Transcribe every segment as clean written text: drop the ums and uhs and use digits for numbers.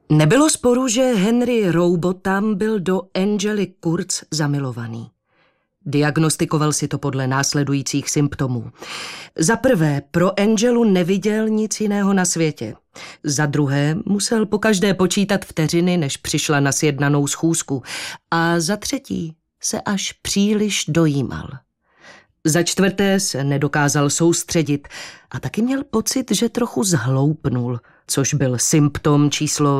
Nebylo sporu, že Henry Rowbotham byl do Angely Kurtz zamilovaný. Diagnostikoval si to podle následujících symptomů. Za prvé, pro Angelu neviděl nic jiného na světě. Za druhé, musel pokaždé počítat vteřiny, než přišla na sjednanou schůzku. A za třetí, se až příliš dojímal. Za čtvrté se nedokázal soustředit a taky měl pocit, že trochu zhloupnul, což byl symptom číslo...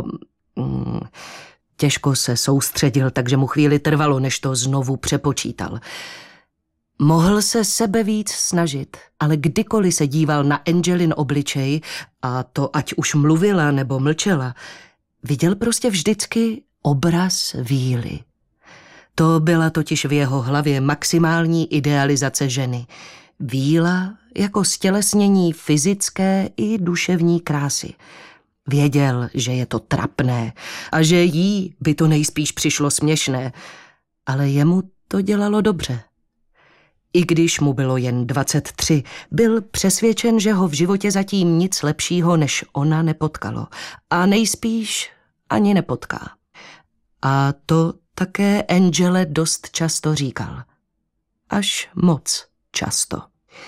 Těžko se soustředil, takže mu chvíli trvalo, než to znovu přepočítal. Mohl se sebe víc snažit, ale kdykoliv se díval na Angelin obličej, a to ať už mluvila nebo mlčela, viděl prostě vždycky obraz víly. To byla totiž v jeho hlavě maximální idealizace ženy. Víla jako stělesnění fyzické i duševní krásy. Věděl, že je to trapné a že jí by to nejspíš přišlo směšné, ale jemu to dělalo dobře. I když mu bylo jen 23, byl přesvědčen, že ho v životě zatím nic lepšího než ona nepotkalo a nejspíš ani nepotká. A to také Angele dost často říkal. Až moc často.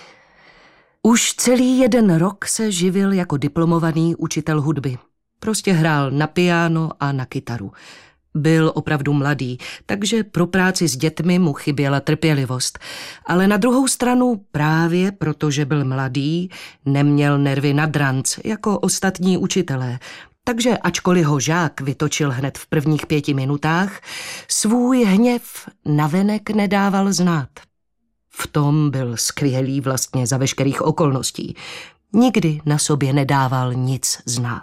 Už celý 1 rok se živil jako diplomovaný učitel hudby. Prostě hrál na piano a na kytaru. Byl opravdu mladý, takže pro práci s dětmi mu chyběla trpělivost. Ale na druhou stranu právě protože byl mladý, neměl nervy na dranc, jako ostatní učitelé. Takže ačkoliv ho žák vytočil hned v prvních 5 minutách, svůj hněv navenek nedával znát. V tom byl skvělý vlastně za veškerých okolností. Nikdy na sobě nedával nic znát.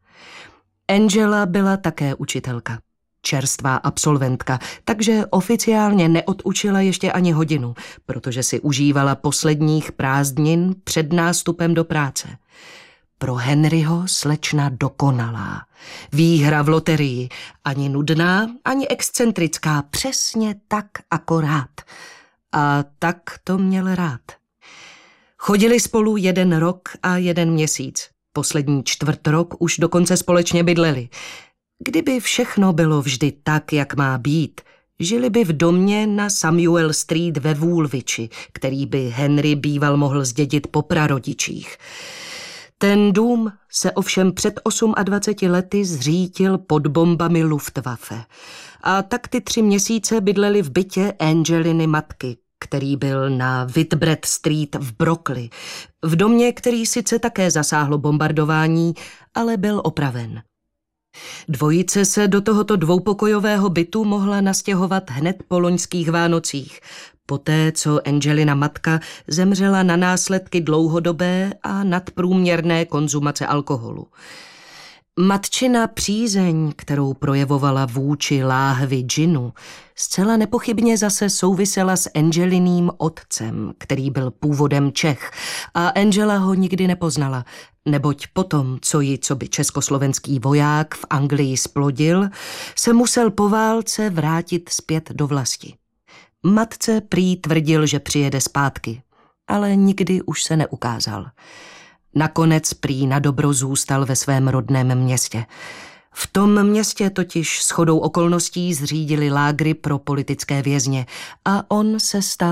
Angela byla také učitelka, čerstvá absolventka, takže oficiálně neodučila ještě ani hodinu, protože si užívala posledních prázdnin před nástupem do práce. Pro Henryho slečna dokonalá. Výhra v loterii, ani nudná, ani excentrická, přesně tak akorát. A tak to měl rád. Chodili spolu 1 rok a 1 měsíc. Poslední 4 rok už dokonce společně bydleli. Kdyby všechno bylo vždy tak, jak má být, žili by v domě na Samuel Street ve Woolwichi, který by Henry býval mohl zdědit po prarodičích. Ten dům se ovšem před 28 lety zřítil pod bombami Luftwaffe. A tak ty 3 měsíce bydleli v bytě Angeliny matky, který byl na Whitbread Street v Brooklyn, v domě, který sice také zasáhlo bombardování, ale byl opraven. Dvojice se do tohoto dvoupokojového bytu mohla nastěhovat hned po loňských Vánocích, poté co Angelina matka zemřela na následky dlouhodobé a nadprůměrné konzumace alkoholu. Matčina přízeň, kterou projevovala vůči láhvi džinu, zcela nepochybně zase souvisela s Angeliným otcem, který byl původem Čech a Angela ho nikdy nepoznala, neboť potom, co ji coby československý voják v Anglii splodil, se musel po válce vrátit zpět do vlasti. Matce prý tvrdil, že přijede zpátky, ale nikdy už se neukázal. Nakonec prý nadobro zůstal ve svém rodném městě. V tom městě totiž shodou okolností zřídili lágry pro politické vězně a on se stal